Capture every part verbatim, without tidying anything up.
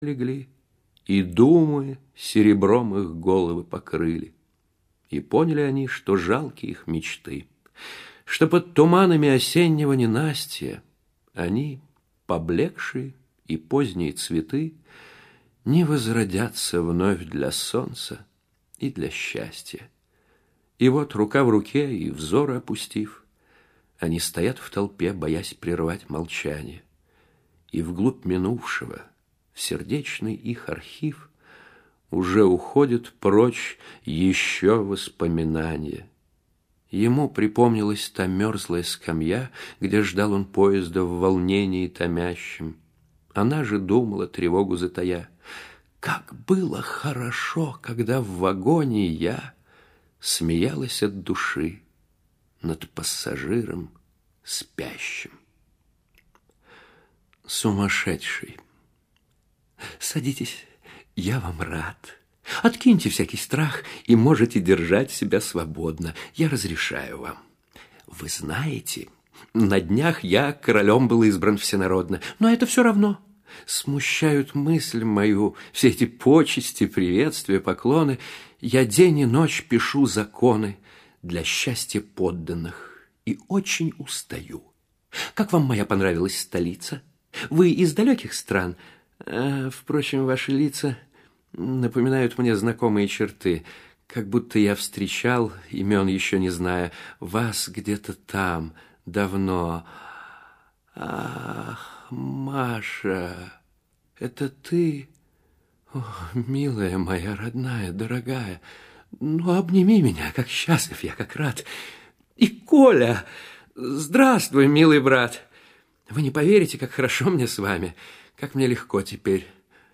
легли, и думы серебром их головы покрыли. И поняли они, что жалки их мечты, что под туманами осеннего ненастья они, поблекшие и поздние цветы, не возродятся вновь для солнца и для счастья. И вот рука в руке и взор опустив, они стоят в толпе, боясь прервать молчание. И вглубь минувшего, в сердечный их архив, уже уходят прочь еще воспоминания. Ему припомнилась та мерзлая скамья, где ждал он поезда в волнении томящем. Она же думала, тревогу затая: как было хорошо, когда в вагоне я смеялась от души над пассажиром спящим. Сумасшедший. Садитесь, я вам рад. Откиньте всякий страх и можете держать себя свободно. Я разрешаю вам. Вы знаете, на днях я королем был избран всенародно, но это все равно. Смущают мысль мою все эти почести, приветствия, поклоны. Я день и ночь пишу законы для счастья подданных и очень устаю. Как вам моя понравилась столица? Вы из далеких стран? А, впрочем, ваши лица напоминают мне знакомые черты, как будто я встречал, имен еще не зная, вас где-то там, давно. Ах, Маша, это ты? О, милая моя, родная, дорогая, ну, обними меня, как счастлив я, как рад. И Коля, здравствуй, милый брат. Вы не поверите, как хорошо мне с вами, как мне легко теперь.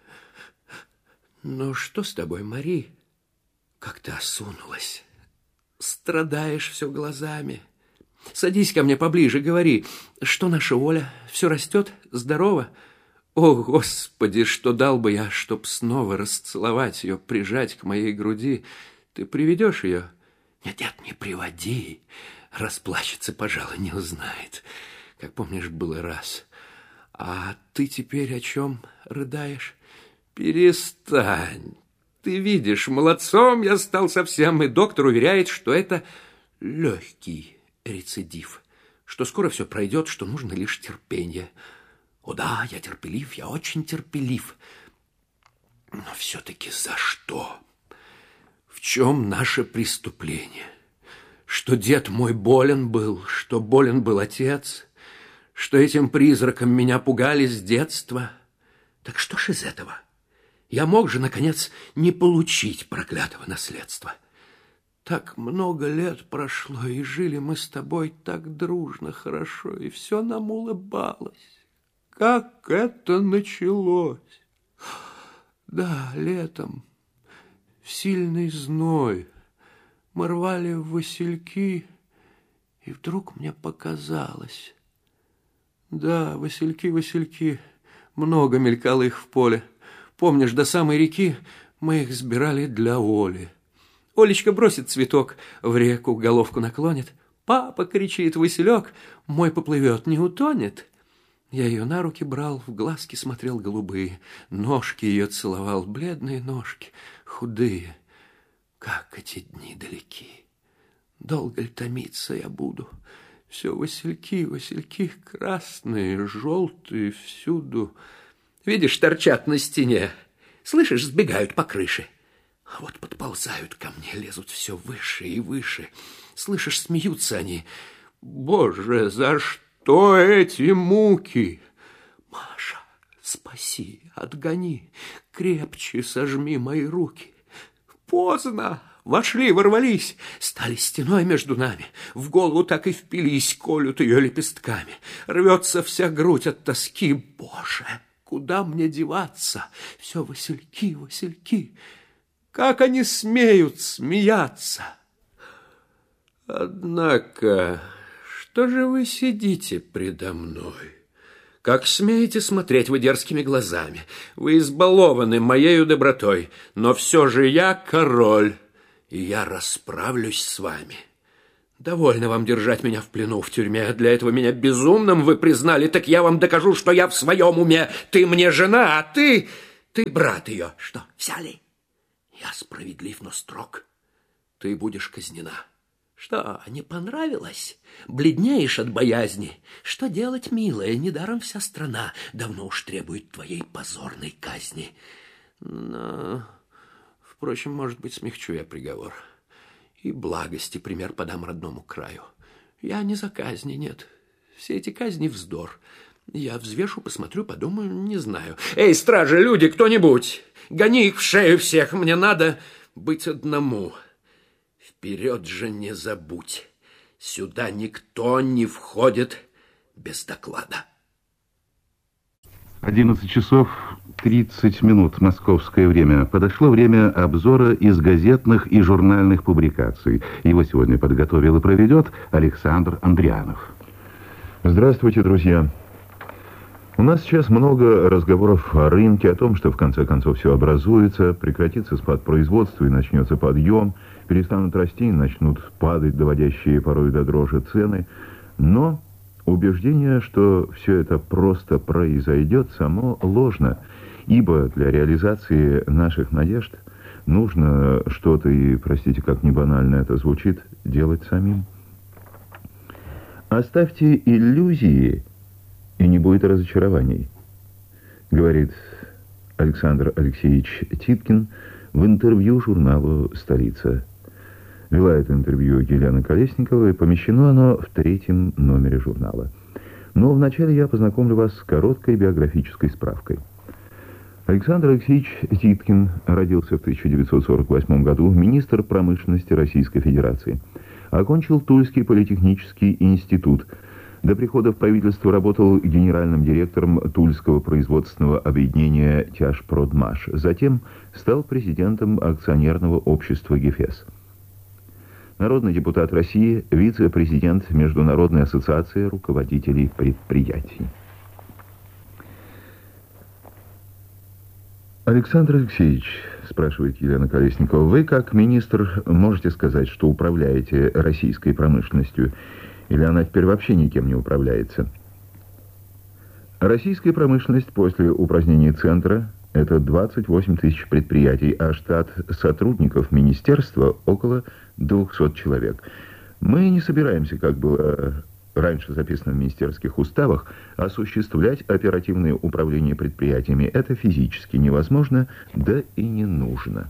Ну, что с тобой, Мари? Как ты осунулась? Страдаешь все глазами. Садись ко мне поближе, говори, что наша Оля, все растет, здорова? О, Господи, что дал бы я, чтоб снова расцеловать ее, прижать к моей груди. Ты приведешь ее? Нет-нет, не приводи. Расплачется, пожалуй, не узнает. Как помнишь, было раз. А ты теперь о чем рыдаешь? Перестань. Ты видишь, молодцом я стал совсем, и доктор уверяет, что это легкий рецидив, что скоро все пройдет, что нужно лишь терпение. О да, я терпелив, я очень терпелив. Но все-таки за что? В чем наше преступление? Что дед мой болен был, что болен был отец, что этим призраком меня пугали с детства. Так что ж из этого? Я мог же, наконец, не получить проклятого наследства. Так много лет прошло, и жили мы с тобой так дружно, хорошо, и все нам улыбалось. Как это началось? Да, летом, в сильный зной, мы рвали васильки, и вдруг мне показалось. Да, васильки, васильки, много мелькало их в поле. Помнишь, до самой реки мы их сбирали для Оли. Олечка бросит цветок в реку, головку наклонит. Папа кричит: василек мой поплывет, не утонет. Я ее на руки брал, в глазки смотрел голубые, ножки ее целовал, бледные ножки, худые. Как эти дни далеки! Долго ли томиться я буду? Все васильки, васильки, красные, желтые, всюду. Видишь, торчат на стене. Слышишь, сбегают по крыше. А вот подползают ко мне, лезут все выше и выше. Слышишь, смеются они. Боже, за что эти муки? Маша, спаси, отгони, крепче сожми мои руки. Поздно. Вошли, ворвались, стали стеной между нами. В голову так и впились, колют ее лепестками. Рвется вся грудь от тоски. Боже, куда мне деваться? Все васильки, васильки. Как они смеют смеяться? Однако, что же вы сидите предо мной? Как смеете смотреть вы дерзкими глазами? Вы избалованы моею добротой, но все же я король, и я расправлюсь с вами. Довольно вам держать меня в плену в тюрьме. Для этого меня безумным вы признали, так я вам докажу, что я в своем уме. Ты мне жена, а ты... Ты брат ее. Что, взяли? Я справедлив, но строг. Ты будешь казнена. Что, не понравилось? Бледнеешь от боязни. Что делать, милая? Недаром вся страна давно уж требует твоей позорной казни. Но, впрочем, может быть, смягчу я приговор. И благости пример подам родному краю. Я не за казни, нет. Все эти казни вздор. Я взвешу, посмотрю, подумаю, не знаю. Эй, стражи, люди, кто-нибудь! Гони их в шею всех, мне надо быть одному. Вперед же не забудь, сюда никто не входит без доклада. одиннадцать часов тридцать минут московское время. Подошло время обзора из газетных и журнальных публикаций. Его сегодня подготовил и проведет Александр Андрианов. Здравствуйте, друзья. У нас сейчас много разговоров о рынке, о том, что в конце концов все образуется, прекратится спад производства и начнется подъем, перестанут расти и начнут падать доводящие порой до дрожи цены. Но убеждение, что все это просто произойдет, само ложно, ибо для реализации наших надежд нужно что-то, и, простите, как не банально это звучит, делать самим. Оставьте иллюзии, и не будет разочарований, говорит Александр Алексеевич Титкин в интервью журналу «Столица». Вела это интервью Елена Колесникова, и помещено оно в третьем номере журнала. Но вначале я познакомлю вас с короткой биографической справкой. Александр Алексеевич Титкин родился в тысяча девятьсот сорок восьмом году, министр промышленности Российской Федерации. Окончил Тульский политехнический институт. До прихода в правительство работал генеральным директором Тульского производственного объединения «Тяжпродмаш». Затем стал президентом акционерного общества «Гефес». Народный депутат России, вице-президент Международной ассоциации руководителей предприятий. Александр Алексеевич, спрашивает Елена Колесникова, вы как министр можете сказать, что управляете российской промышленностью, или она теперь вообще никем не управляется? Российская промышленность после упразднения центра – это двадцать восемь тысяч предприятий, а штат сотрудников министерства около двухсот человек. Мы не собираемся, как было раньше записано в министерских уставах, осуществлять оперативное управление предприятиями. Это физически невозможно, да и не нужно.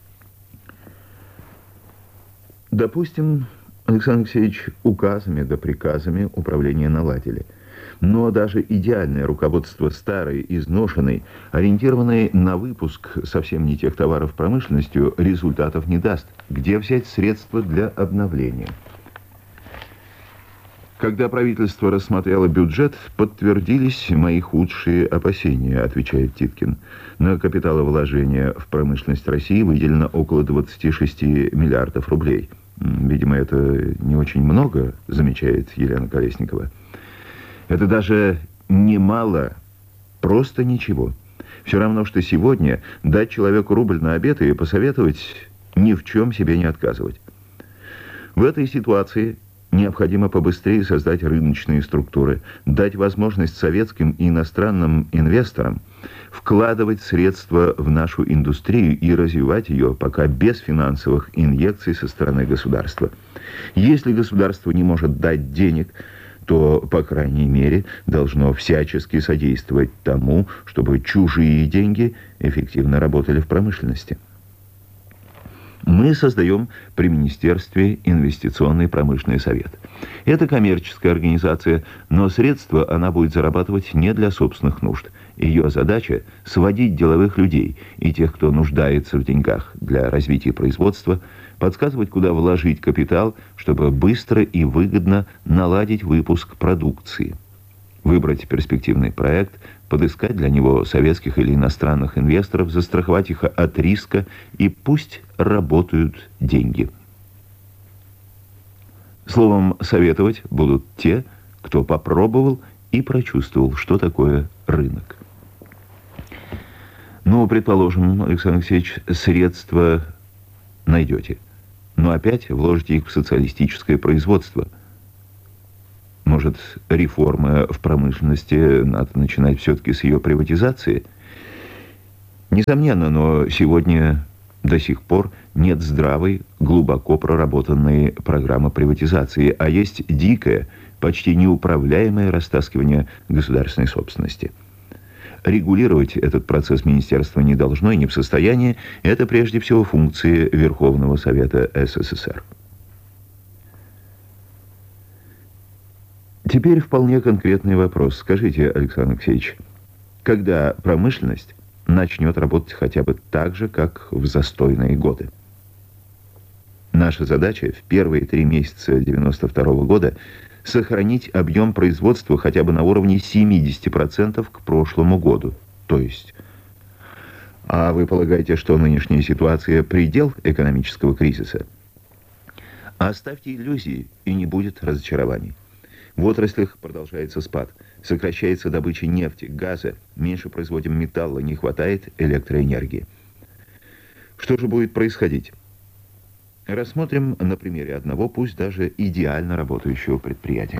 Допустим, Александр Алексеевич, указами да приказами управление наладили. Но даже идеальное руководство старой, изношенной, ориентированной на выпуск совсем не тех товаров промышленностью, результатов не даст. Где взять средства для обновления? Когда правительство рассмотрело бюджет, подтвердились мои худшие опасения, отвечает Титкин. На капиталовложение в промышленность России выделено около двадцати шести миллиардов рублей. Видимо, это не очень много, замечает Елена Колесникова. Это даже немало, просто ничего. Все равно, что сегодня дать человеку рубль на обед и посоветовать ни в чем себе не отказывать. В этой ситуации необходимо побыстрее создать рыночные структуры, дать возможность советским и иностранным инвесторам вкладывать средства в нашу индустрию и развивать ее пока без финансовых инъекций со стороны государства. Если государство не может дать денег, то, по крайней мере, должно всячески содействовать тому, чтобы чужие деньги эффективно работали в промышленности. Мы создаем при Министерстве инвестиционный промышленный совет. Это коммерческая организация, но средства она будет зарабатывать не для собственных нужд. Ее задача – сводить деловых людей и тех, кто нуждается в деньгах для развития производства, подсказывать, куда вложить капитал, чтобы быстро и выгодно наладить выпуск продукции. Выбрать перспективный проект, подыскать для него советских или иностранных инвесторов, застраховать их от риска, и пусть работают деньги. Словом, советовать будут те, кто попробовал и прочувствовал, что такое рынок. Ну, предположим, Александр Алексеевич, средства найдете, но опять вложите их в социалистическое производство. Может, реформа в промышленности надо начинать все-таки с ее приватизации? Несомненно, но сегодня до сих пор нет здравой, глубоко проработанной программы приватизации, а есть дикое, почти неуправляемое растаскивание государственной собственности. Регулировать этот процесс министерство не должно и не в состоянии. Это прежде всего функции Верховного Совета СССР. Теперь вполне конкретный вопрос. Скажите, Александр Алексеевич, когда промышленность начнет работать хотя бы так же, как в застойные годы? Наша задача в первые три месяца девяносто второго года сохранить объем производства хотя бы на уровне семьдесят процентов к прошлому году. То есть, а вы полагаете, что нынешняя ситуация предел экономического кризиса? Оставьте иллюзии, и не будет разочарований. В отраслях продолжается спад. Сокращается добыча нефти, газа, меньше производим металла, не хватает электроэнергии. Что же будет происходить? Рассмотрим на примере одного, пусть даже идеально работающего предприятия.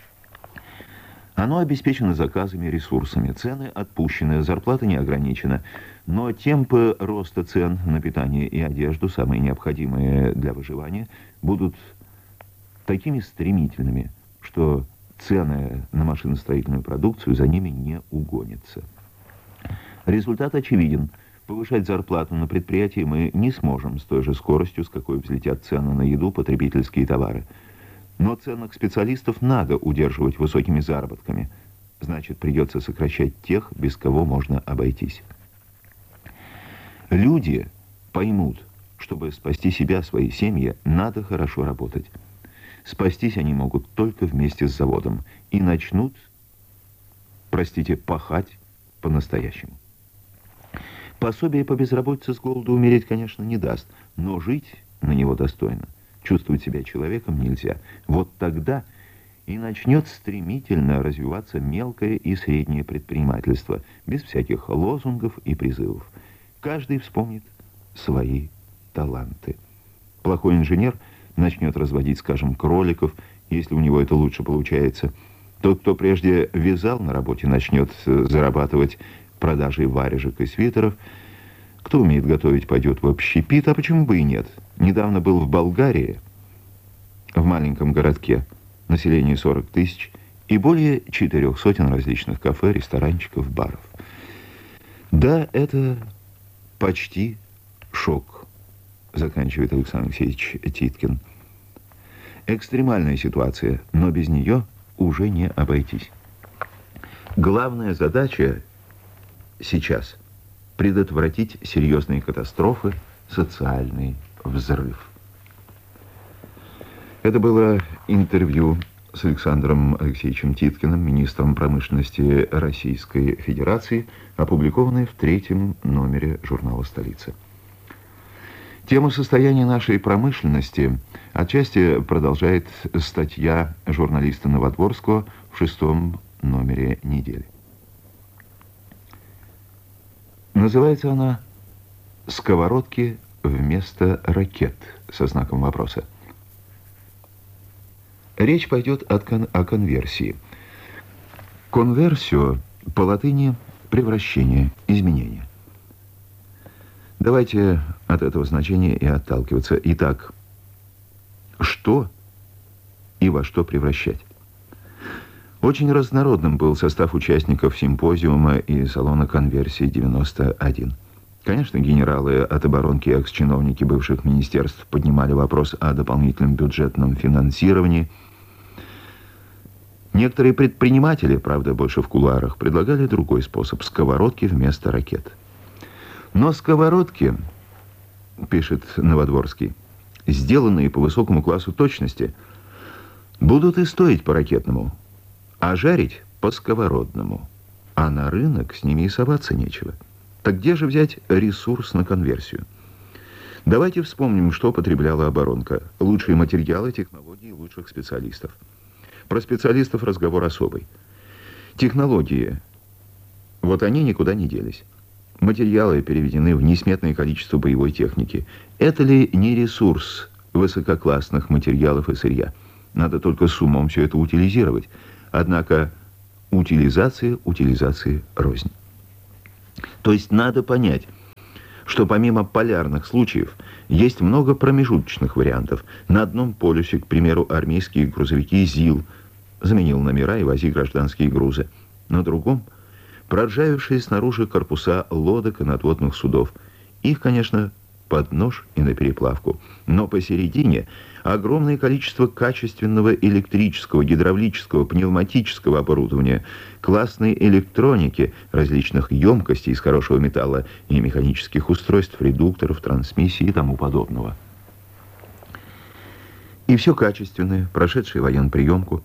Оно обеспечено заказами, ресурсами, цены отпущены, зарплата не ограничена, но темпы роста цен на питание и одежду, самые необходимые для выживания, будут такими стремительными, что цены на машиностроительную продукцию за ними не угонятся. Результат очевиден. Повышать зарплату на предприятии мы не сможем с той же скоростью, с какой взлетят цены на еду, потребительские товары. Но ценных специалистов надо удерживать высокими заработками. Значит, придется сокращать тех, без кого можно обойтись. Люди поймут, чтобы спасти себя, свои семьи, надо хорошо работать. Спастись они могут только вместе с заводом. И начнут, простите, пахать по-настоящему. Пособие по безработице с голоду умереть, конечно, не даст, но жить на него достойно, чувствовать себя человеком нельзя. Вот тогда и начнет стремительно развиваться мелкое и среднее предпринимательство, без всяких лозунгов и призывов. Каждый вспомнит свои таланты. Плохой инженер начнет разводить, скажем, кроликов, если у него это лучше получается. Тот, кто прежде вязал на работе, начнет зарабатывать продажей варежек и свитеров. Кто умеет готовить, пойдет в общепит, а почему бы и нет? Недавно был в Болгарии, в маленьком городке, население сорок тысяч, и более четырех сотен различных кафе, ресторанчиков, баров. Да, это почти шок, заканчивает Александр Алексеевич Титкин. Экстремальная ситуация, но без нее уже не обойтись. Главная задача сейчас предотвратить серьезные катастрофы, социальный взрыв. Это было интервью с Александром Алексеевичем Титкиным, министром промышленности Российской Федерации, опубликованное в третьем номере журнала «Столица». Тему состояния нашей промышленности отчасти продолжает статья журналиста Новодворского в шестом номере недели. Называется она «Сковородки вместо ракет» со знаком вопроса. Речь пойдет о, кон о конверсии. Конверсио по латыни превращение, изменение. Давайте от этого значения и отталкиваться. Итак, что и во что превращать? Очень разнородным был состав участников симпозиума и салона конверсии девяносто один. Конечно, генералы от оборонки и экс-чиновники бывших министерств поднимали вопрос о дополнительном бюджетном финансировании. Некоторые предприниматели, правда, больше в кулуарах, предлагали другой способ – сковородки вместо ракет. Но сковородки, пишет Новодворский, сделанные по высокому классу точности, будут и стоить по-ракетному, а жарить по-сковородному. А на рынок с ними и соваться нечего. Так где же взять ресурс на конверсию? Давайте вспомним, что потребляла оборонка. Лучшие материалы, технологии лучших специалистов. Про специалистов разговор особый. Технологии, вот они никуда не делись. Материалы переведены в несметное количество боевой техники. Это ли не ресурс высококлассных материалов и сырья? Надо только с умом все это утилизировать. Однако утилизация, утилизации рознь. То есть надо понять, что помимо полярных случаев есть много промежуточных вариантов. На одном полюсе, к примеру, армейские грузовики ЗИЛ заменил номера и вози гражданские грузы. На другом проржавевшие снаружи корпуса лодок и надводных судов. Их, конечно, под нож и на переплавку. Но посередине огромное количество качественного электрического, гидравлического, пневматического оборудования, классной электроники, различных емкостей из хорошего металла и механических устройств, редукторов, трансмиссий и тому подобного. И все качественное, прошедшее военприемку.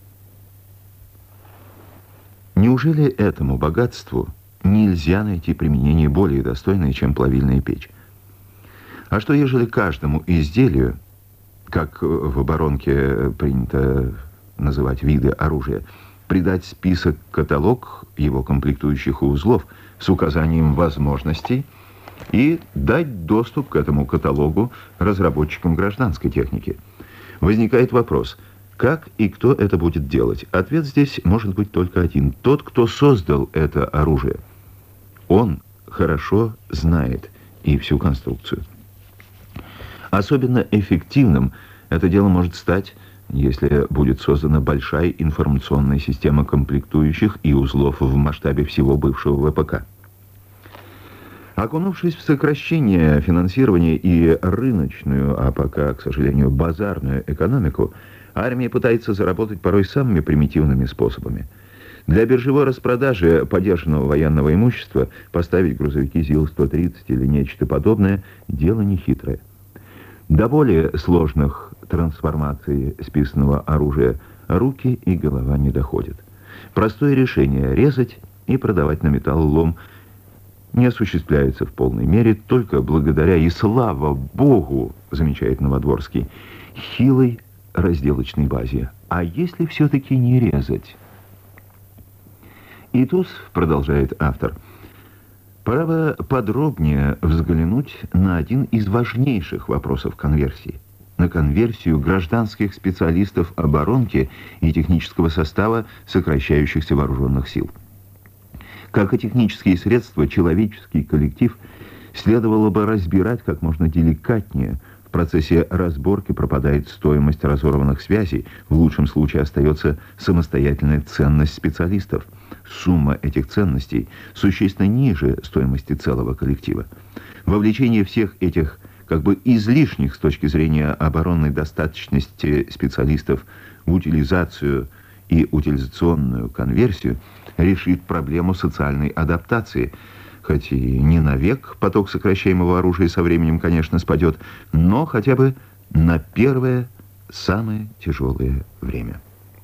Неужели этому богатству нельзя найти применение более достойное, чем плавильная печь? А что, ежели каждому изделию, как в оборонке принято называть виды оружия, придать список-каталог его комплектующих и узлов с указанием возможностей и дать доступ к этому каталогу разработчикам гражданской техники? Возникает вопрос, как и кто это будет делать? Ответ здесь может быть только один. Тот, кто создал это оружие. Он хорошо знает и всю конструкцию. Особенно эффективным это дело может стать, если будет создана большая информационная система комплектующих и узлов в масштабе всего бывшего ВПК. Окунувшись в сокращение финансирования и рыночную, а пока, к сожалению, базарную экономику, армия пытается заработать порой самыми примитивными способами. Для биржевой распродажи подержанного военного имущества поставить грузовики ЗИЛ сто тридцать или нечто подобное – дело нехитрое. До более сложных трансформаций списанного оружия руки и голова не доходят. Простое решение – резать и продавать на металлолом – не осуществляется в полной мере только благодаря, и слава Богу, замечает Новодворский, хилой разделочной базе. А если все-таки не резать? И тут, продолжает автор, пора бы подробнее взглянуть на один из важнейших вопросов конверсии. На конверсию гражданских специалистов оборонки и технического состава сокращающихся вооруженных сил. Как и технические средства, человеческий коллектив следовало бы разбирать как можно деликатнее. В процессе разборки пропадает стоимость разорванных связей, в лучшем случае остается самостоятельная ценность специалистов. Сумма этих ценностей существенно ниже стоимости целого коллектива. Вовлечение всех этих как бы излишних с точки зрения оборонной достаточности специалистов в утилизацию и утилизационную конверсию решит проблему социальной адаптации. Хоть и не навек поток сокращаемого оружия со временем, конечно, спадет, но хотя бы на первое, самое тяжелое время.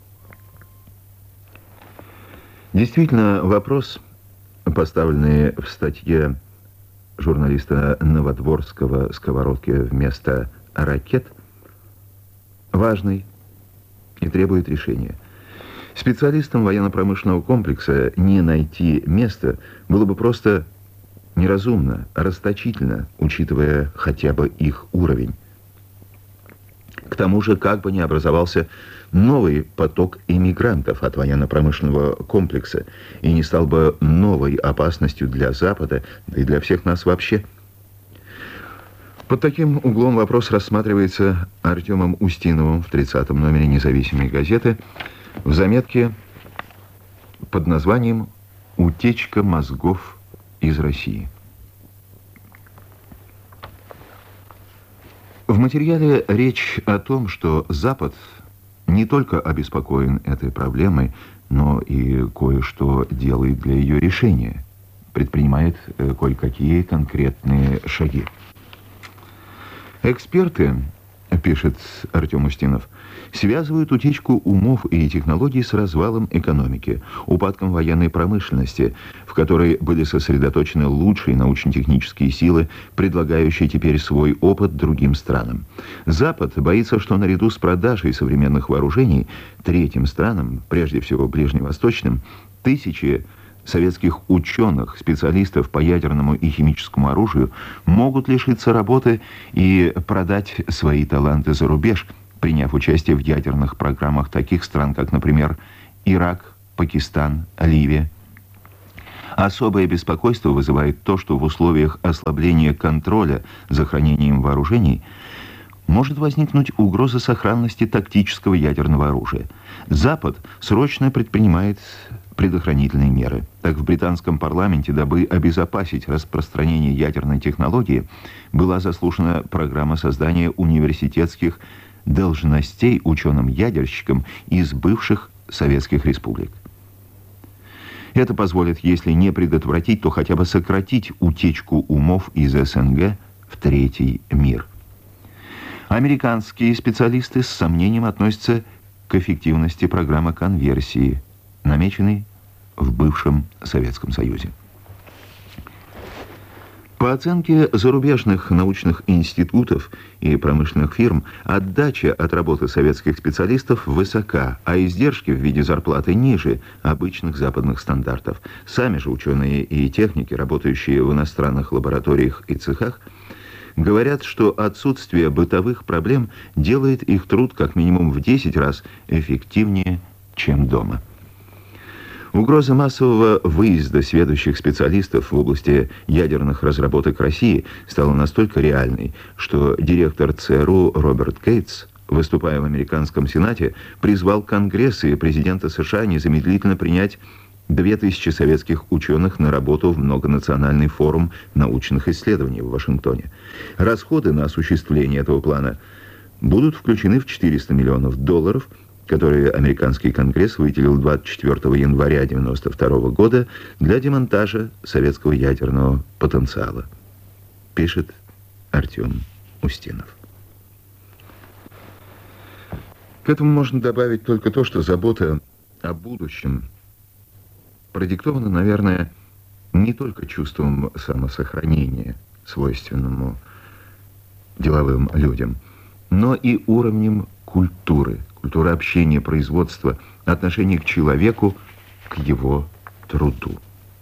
Действительно, вопрос, поставленный в статье журналиста Новодворского «Сковородки вместо ракет», важный и требует решения. Специалистам военно-промышленного комплекса не найти места было бы просто неразумно, расточительно, учитывая хотя бы их уровень. К тому же, как бы ни образовался новый поток иммигрантов от военно-промышленного комплекса и не стал бы новой опасностью для Запада, да и для всех нас вообще. Под таким углом вопрос рассматривается Артемом Устиновым в тридцатом номере «Независимой газеты» в заметке под названием «Утечка мозгов из России». В материале речь о том, что Запад не только обеспокоен этой проблемой, но и кое-что делает для ее решения, предпринимает кое-какие конкретные шаги. Эксперты, пишет Артем Устинов, связывают утечку умов и технологий с развалом экономики, упадком военной промышленности, в которой были сосредоточены лучшие научно-технические силы, предлагающие теперь свой опыт другим странам. Запад боится, что наряду с продажей современных вооружений третьим странам, прежде всего ближневосточным, тысячи советских ученых, специалистов по ядерному и химическому оружию могут лишиться работы и продать свои таланты за рубеж, приняв участие в ядерных программах таких стран, как, например, Ирак, Пакистан, Ливия. Особое беспокойство вызывает то, что в условиях ослабления контроля за хранением вооружений может возникнуть угроза сохранности тактического ядерного оружия. Запад срочно предпринимает предохранительные меры. Так, в британском парламенте, дабы обезопасить распространение ядерной технологии, была заслушана программа создания университетских должностей ученым-ядерщикам из бывших советских республик. Это позволит, если не предотвратить, то хотя бы сократить утечку умов из СНГ в третий мир. Американские специалисты с сомнением относятся к эффективности программы конверсии, намеченной в бывшем Советском Союзе. По оценке зарубежных научных институтов и промышленных фирм, отдача от работы советских специалистов высока, а издержки в виде зарплаты ниже обычных западных стандартов. Сами же ученые и техники, работающие в иностранных лабораториях и цехах, говорят, что отсутствие бытовых проблем делает их труд как минимум в десять раз эффективнее, чем дома. Угроза массового выезда сведущих специалистов в области ядерных разработок России стала настолько реальной, что директор ЦРУ Роберт Кейтс, выступая в американском Сенате, призвал Конгресс и президента США незамедлительно принять две тысячи советских ученых на работу в многонациональный форум научных исследований в Вашингтоне. Расходы на осуществление этого плана будут включены в четыреста миллионов долларов, которые американский Конгресс выделил двадцать четвёртого января девяносто второго года для демонтажа советского ядерного потенциала, пишет Артем Устинов. К этому можно добавить только то, что забота о будущем продиктована, наверное, не только чувством самосохранения, свойственному деловым людям, но и уровнем культуры, культура общения, производства, отношение к человеку, к его труду.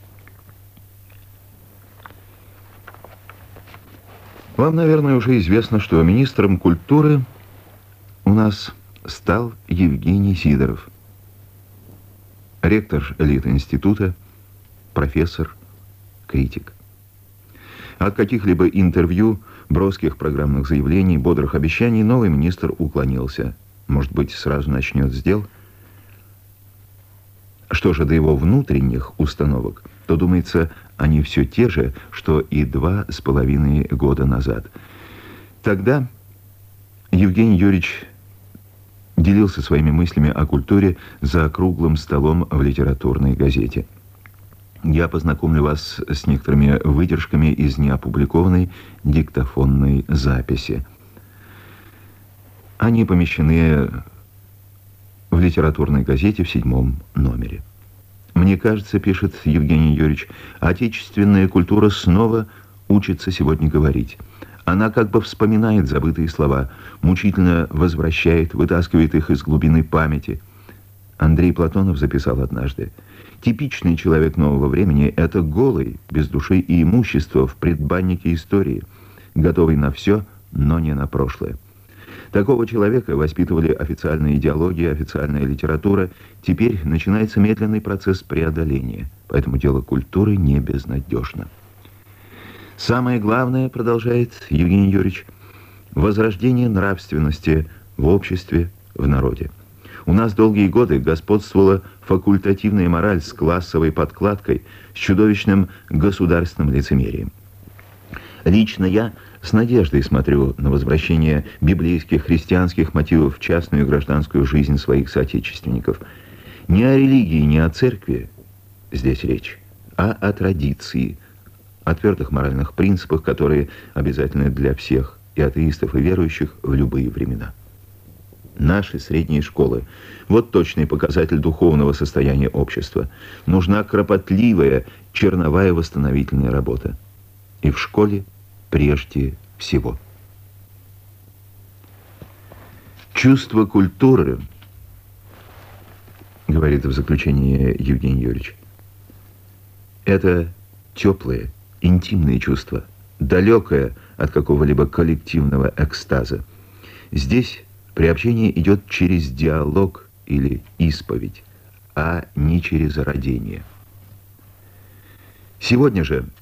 Вам, наверное, уже известно, что министром культуры у нас стал Евгений Сидоров, ректор элит-института, профессор, критик. От каких-либо интервью, броских программных заявлений, бодрых обещаний новый министр уклонился. Может быть, сразу начнет с дел? Что же до его внутренних установок, то, думается, они все те же, что и два с половиной года назад. Тогда Евгений Юрьевич делился своими мыслями о культуре за круглым столом в литературной газете. Я познакомлю вас с некоторыми выдержками из неопубликованной диктофонной записи. Они помещены в литературной газете в седьмом номере. Мне кажется, пишет Евгений Юрьевич, отечественная культура снова учится сегодня говорить. Она как бы вспоминает забытые слова, мучительно возвращает, вытаскивает их из глубины памяти. Андрей Платонов записал однажды: «Типичный человек нового времени – это голый, без души и имущества в предбаннике истории, готовый на все, но не на прошлое». Такого человека воспитывали официальная идеология, официальная литература. Теперь начинается медленный процесс преодоления, поэтому дело культуры не безнадежно. Самое главное, продолжает Евгений Юрьевич, возрождение нравственности в обществе, в народе. У нас долгие годы господствовала факультативная мораль с классовой подкладкой, с чудовищным государственным лицемерием. Лично я с надеждой смотрю на возвращение библейских христианских мотивов в частную и гражданскую жизнь своих соотечественников. Не о религии, не о церкви здесь речь, а о традиции, о твердых моральных принципах, которые обязательны для всех, и атеистов, и верующих, в любые времена. Наши средние школы – вот точный показатель духовного состояния общества. Нужна кропотливая, черновая восстановительная работа. И в школе прежде всего. Чувство культуры, говорит в заключении Евгений Юрьевич, это теплое, интимное чувство, далекое от какого-либо коллективного экстаза. Здесь приобщение идет через диалог или исповедь, а не через родение. Сегодня же